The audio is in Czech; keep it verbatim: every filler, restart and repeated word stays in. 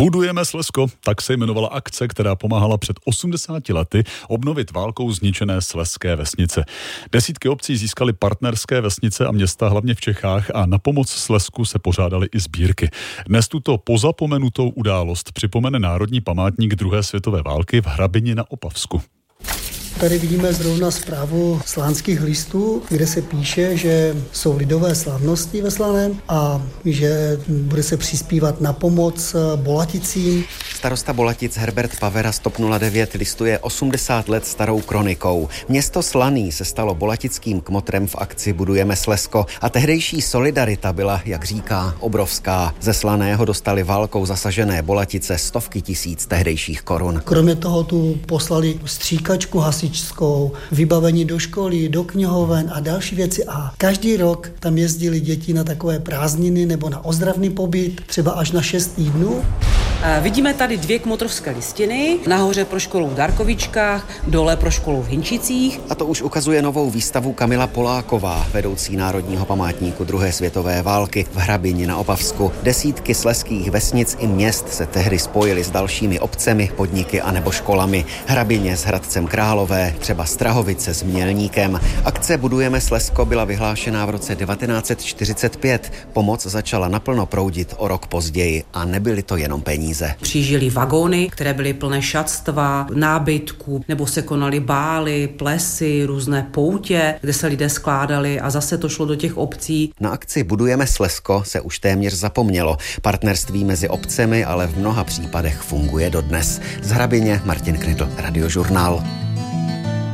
Budujeme Slezsko, tak se jmenovala akce, která pomáhala před osmdesáti lety obnovit válkou zničené slezské vesnice. Desítky obcí získaly partnerské vesnice a města hlavně v Čechách a na pomoc Slezsku se pořádaly i sbírky. Dnes tuto pozapomenutou událost připomene Národní památník druhé světové války v Hrabini na Opavsku. Tady vidíme zrovna zprávu slánských listů, kde se píše, že jsou lidové slavnosti ve Slaném a že bude se přispívat na pomoc Bolaticím. Starosta Bolatic Herbert Pavera z TOP nula devět listuje osmdesát let starou kronikou. Město Slaný se stalo bolatickým kmotrem v akci Budujeme Slezsko a tehdejší solidarita byla, jak říká, obrovská. Ze Slaného dostali válkou zasažené Bolatice stovky tisíc tehdejších korun. Kromě toho tu poslali stříkačku hasičskou, vybavení do školy, do knihoven a další věci. A každý rok tam jezdili děti na takové prázdniny nebo na ozdravný pobyt, třeba až na šest týdnů. Vidíme tady dvě kmotrovské listiny, nahoře pro školu v Darkovičkách, dole pro školu v Hinčicích. A to už ukazuje novou výstavu Kamila Poláková, vedoucí Národního památníku druhé světové války v Hrabini na Opavsku. Desítky slezských vesnic i měst se tehdy spojily s dalšími obcemi, podniky a nebo školami. Hrabině s Hradcem Králové, třeba Strahovice s Mělníkem. Akce Budujeme Slezsko byla vyhlášená v roce devatenáct set čtyřicet pět. Pomoc začala naplno proudit o rok později a nebyly to jenom peníze. Přijížděly vagóny, které byly plné šatstva, nábytků, nebo se konaly bály, plesy, různé poutě, kde se lidé skládali a zase to šlo do těch obcí. Na akci Budujeme Slezsko se už téměř zapomnělo. Partnerství mezi obcemi ale v mnoha případech funguje dodnes. Z Hrabině Martin Knitl, Radiožurnál.